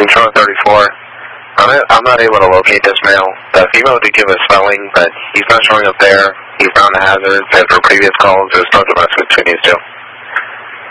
Control 34. I'm not able to locate this male. The female did give a spelling, but he's not showing up there. He's found the hazards, and for previous calls, there's no domestic between these two.